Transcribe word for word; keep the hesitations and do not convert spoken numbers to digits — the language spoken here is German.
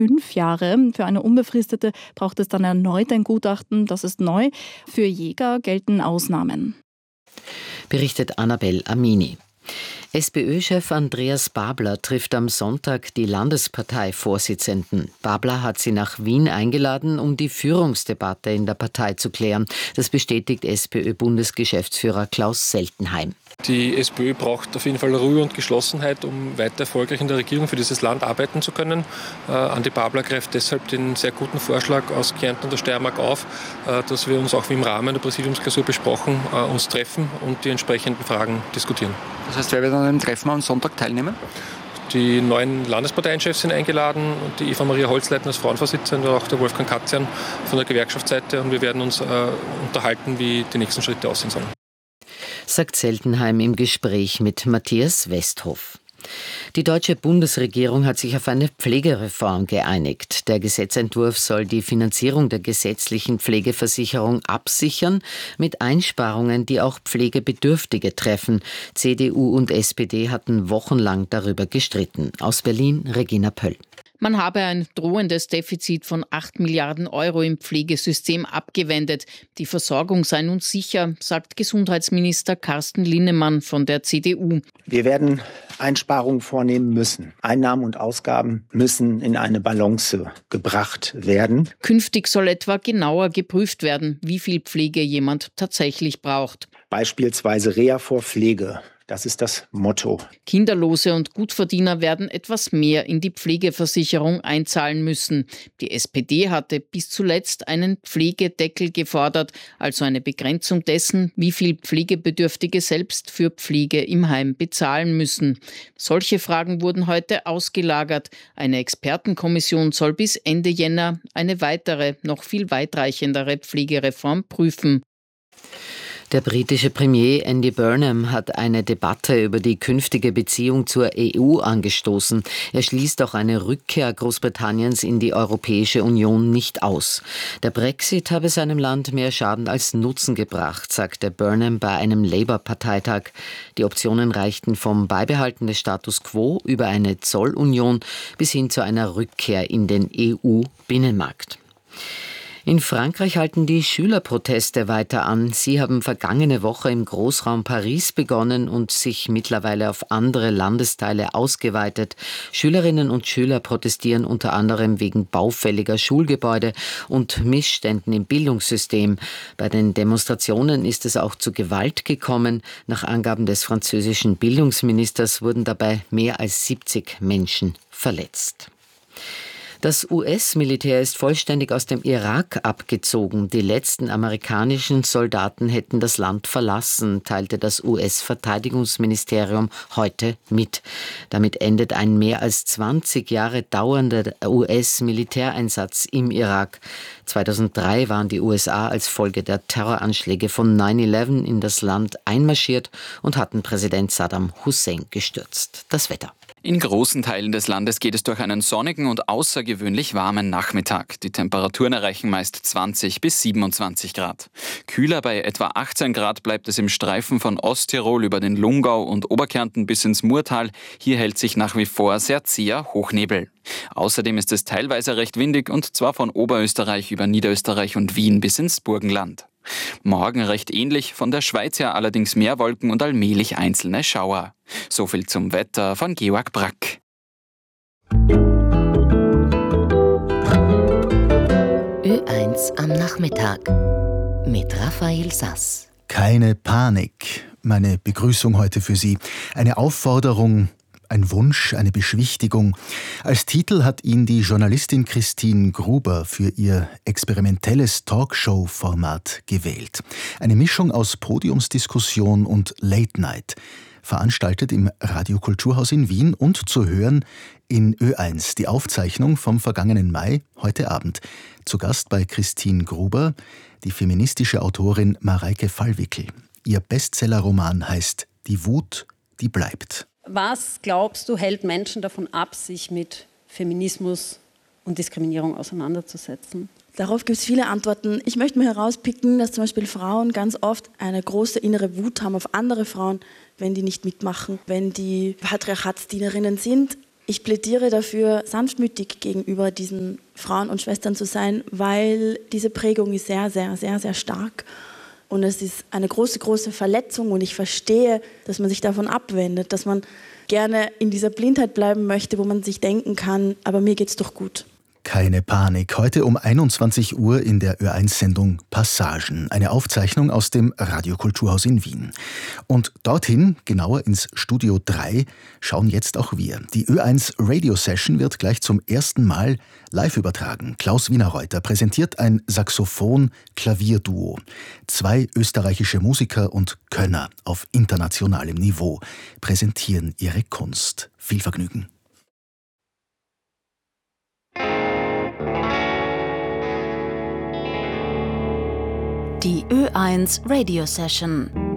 fünf Jahre. Für eine unbefristete braucht es dann erneut ein Gutachten. Das ist neu. Für Jäger gelten Ausnahmen. Berichtet Annabel Amini. SPÖ-Chef Andreas Babler trifft am Sonntag die Landesparteivorsitzenden. Babler hat sie nach Wien eingeladen, um die Führungsdebatte in der Partei zu klären. Das bestätigt SPÖ-Bundesgeschäftsführer Klaus Seltenheim. Die SPÖ braucht auf jeden Fall Ruhe und Geschlossenheit, um weiter erfolgreich in der Regierung für dieses Land arbeiten zu können. Äh, Andi Babler greift deshalb den sehr guten Vorschlag aus Kärnten und der Steiermark auf, äh, dass wir uns auch wie im Rahmen der Präsidiumsklausur besprochen, äh, uns treffen und die entsprechenden Fragen diskutieren. Das heißt, wer wird an dem Treffen am Sonntag teilnehmen? Die neuen Landesparteienchefs sind eingeladen und die Eva Maria Holzleitner als Frauenvorsitzende und auch der Wolfgang Katzian von der Gewerkschaftsseite. Und wir werden uns äh, unterhalten, wie die nächsten Schritte aussehen sollen. Sagt Seltenheim im Gespräch mit Matthias Westhoff. Die deutsche Bundesregierung hat sich auf eine Pflegereform geeinigt. Der Gesetzentwurf soll die Finanzierung der gesetzlichen Pflegeversicherung absichern, mit Einsparungen, die auch Pflegebedürftige treffen. C D U und S P D hatten wochenlang darüber gestritten. Aus Berlin, Regina Pöll. Man habe ein drohendes Defizit von acht Milliarden Euro im Pflegesystem abgewendet. Die Versorgung sei nun sicher, sagt Gesundheitsminister Carsten Linnemann von der C D U. Wir werden Einsparungen vornehmen müssen. Einnahmen und Ausgaben müssen in eine Balance gebracht werden. Künftig soll etwa genauer geprüft werden, wie viel Pflege jemand tatsächlich braucht. Beispielsweise Reha vor Pflege. Das ist das Motto. Kinderlose und Gutverdiener werden etwas mehr in die Pflegeversicherung einzahlen müssen. Die S P D hatte bis zuletzt einen Pflegedeckel gefordert, also eine Begrenzung dessen, wie viel Pflegebedürftige selbst für Pflege im Heim bezahlen müssen. Solche Fragen wurden heute ausgelagert. Eine Expertenkommission soll bis Ende Jänner eine weitere, noch viel weitreichendere Pflegereform prüfen. Der britische Premier Andy Burnham hat eine Debatte über die künftige Beziehung zur E U angestoßen. Er schließt auch eine Rückkehr Großbritanniens in die Europäische Union nicht aus. Der Brexit habe seinem Land mehr Schaden als Nutzen gebracht, sagte Burnham bei einem Labour-Parteitag. Die Optionen reichten vom Beibehalten des Status quo über eine Zollunion bis hin zu einer Rückkehr in den E U-Binnenmarkt. In Frankreich halten die Schülerproteste weiter an. Sie haben vergangene Woche im Großraum Paris begonnen und sich mittlerweile auf andere Landesteile ausgeweitet. Schülerinnen und Schüler protestieren unter anderem wegen baufälliger Schulgebäude und Missständen im Bildungssystem. Bei den Demonstrationen ist es auch zu Gewalt gekommen. Nach Angaben des französischen Bildungsministers wurden dabei mehr als siebzig Menschen verletzt. Das U S-Militär ist vollständig aus dem Irak abgezogen. Die letzten amerikanischen Soldaten hätten das Land verlassen, teilte das U S-Verteidigungsministerium heute mit. Damit endet ein mehr als zwanzig Jahre dauernder U S-Militäreinsatz im Irak. zweitausenddrei waren die U S A als Folge der Terroranschläge von neun elf in das Land einmarschiert und hatten Präsident Saddam Hussein gestürzt. Das Wetter. In großen Teilen des Landes geht es durch einen sonnigen und außergewöhnlich warmen Nachmittag. Die Temperaturen erreichen meist zwanzig bis siebenundzwanzig Grad. Kühler bei etwa achtzehn Grad bleibt es im Streifen von Osttirol über den Lungau und Oberkärnten bis ins Murtal. Hier hält sich nach wie vor sehr zäher Hochnebel. Außerdem ist es teilweise recht windig und zwar von Oberösterreich über Niederösterreich und Wien bis ins Burgenland. Morgen recht ähnlich, von der Schweiz her allerdings mehr Wolken und allmählich einzelne Schauer. So viel zum Wetter von Georg Brack. Ö eins am Nachmittag mit Raphael Sass. Keine Panik, meine Begrüßung heute für Sie. Eine Aufforderung, ein Wunsch, eine Beschwichtigung. Als Titel hat ihn die Journalistin Christine Gruber für ihr experimentelles Talkshow-Format gewählt. Eine Mischung aus Podiumsdiskussion und Late Night. Veranstaltet im Radio Kulturhaus in Wien und zu hören in Ö eins. Die Aufzeichnung vom vergangenen Mai, heute Abend. Zu Gast bei Christine Gruber, die feministische Autorin Mareike Fallwickel. Ihr Bestsellerroman heißt Die Wut, die bleibt. Was, glaubst du, hält Menschen davon ab, sich mit Feminismus und Diskriminierung auseinanderzusetzen? Darauf gibt es viele Antworten. Ich möchte mal herauspicken, dass zum Beispiel Frauen ganz oft eine große innere Wut haben auf andere Frauen, wenn die nicht mitmachen, wenn die Patriarchatsdienerinnen sind. Ich plädiere dafür, sanftmütig gegenüber diesen Frauen und Schwestern zu sein, weil diese Prägung ist sehr, sehr, sehr, sehr stark. Und es ist eine große, große Verletzung. Und ich verstehe, dass man sich davon abwendet, dass man gerne in dieser Blindheit bleiben möchte, wo man sich denken kann, aber mir geht's doch gut. Keine Panik. Heute um einundzwanzig Uhr in der Ö eins Sendung Passagen. Eine Aufzeichnung aus dem Radiokulturhaus in Wien. Und dorthin, genauer ins Studio drei, schauen jetzt auch wir. Die Ö eins Radio Session wird gleich zum ersten Mal live übertragen. Klaus Wienerreuter präsentiert ein Saxophon-Klavierduo. Zwei österreichische Musiker und Könner auf internationalem Niveau präsentieren ihre Kunst. Viel Vergnügen. Die Ö eins Radio Session.